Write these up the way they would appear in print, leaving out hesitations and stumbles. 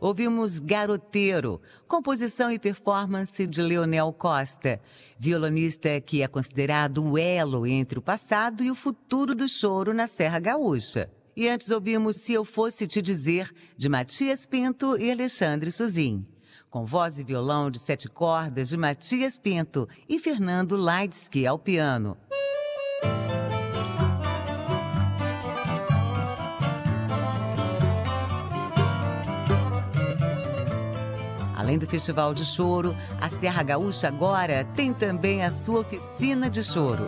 Ouvimos Garoteiro, composição e performance de Leonel Costa, violonista que é considerado o elo entre o passado e o futuro do choro na Serra Gaúcha. E antes ouvimos Se Eu Fosse Te Dizer, de Matias Pinto e Alexandre Suzin. Com voz e violão de 7 cordas de Matias Pinto e Fernando Leidsky ao piano. Além do Festival de Choro, a Serra Gaúcha agora tem também a sua oficina de choro.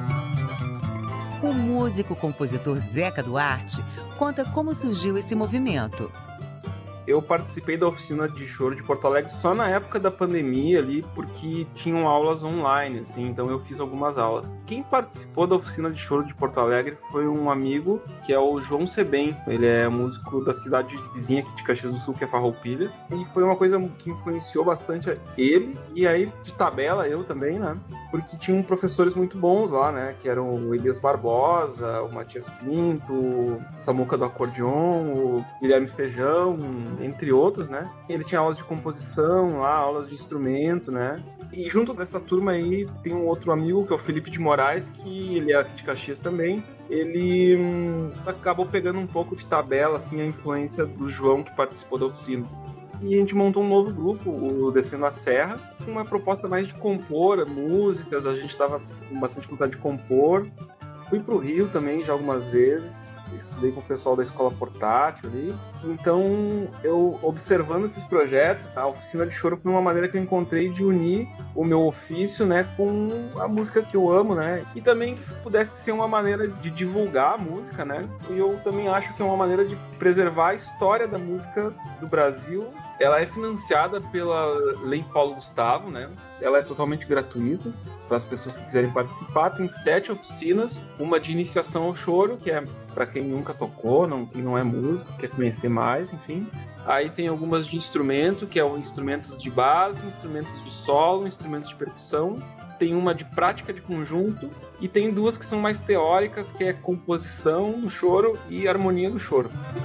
O músico-compositor Zeca Duarte conta como surgiu esse movimento. Eu participei da oficina de choro de Porto Alegre só na época da pandemia ali, porque tinham aulas online, assim, então eu fiz algumas aulas. Quem participou da oficina de choro de Porto Alegre foi um amigo, que é o João Sebem. Ele é músico da cidade vizinha aqui de Caxias do Sul, que é Farroupilha, e foi uma coisa que influenciou bastante ele, e aí de tabela eu também, né? Porque tinham professores muito bons lá, né? Que eram o Elias Barbosa, o Matias Pinto, o Samuca do acordeon, o Guilherme Feijão, entre outros, né? Ele tinha aulas de composição lá, aulas de instrumento, né? E junto dessa turma aí tem um outro amigo, que é o Felipe de Moraes, que ele é aqui de Caxias também. Ele acabou pegando um pouco de tabela, assim, a influência do João, que participou da oficina. E a gente montou um novo grupo, o Descendo a Serra, com uma proposta mais de compor músicas. A gente estava com bastante vontade de compor. Fui para o Rio também já algumas vezes, estudei com o pessoal da escola portátil ali. Então, eu observando esses projetos, a oficina de choro foi uma maneira que eu encontrei de unir o meu ofício, né, com a música que eu amo, né, e também que pudesse ser uma maneira de divulgar a música, né, e eu também acho que é uma maneira de preservar a história da música do Brasil. Ela é financiada pela Lei Paulo Gustavo, né, ela é totalmente gratuita para as pessoas que quiserem participar. Tem 7 oficinas, uma de iniciação ao choro, que é para quem nunca tocou, quem não é músico, quer conhecer mais, enfim. Aí tem algumas de instrumento, que é o instrumentos de base, instrumentos de solo, instrumentos de percussão. Tem uma de prática de conjunto e tem 2 que são mais teóricas, que é composição do choro e harmonia do choro.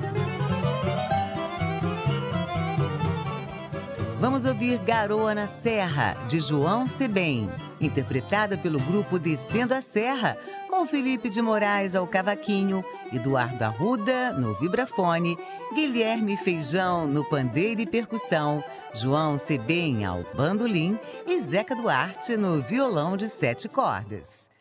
Vamos ouvir Garoa na Serra, de João Sebem, interpretada pelo grupo Descendo a Serra, com Felipe de Moraes ao cavaquinho, Eduardo Arruda no vibrafone, Guilherme Feijão no pandeiro e percussão, João Sebem ao bandolim e Zeca Duarte no violão de 7 cordas.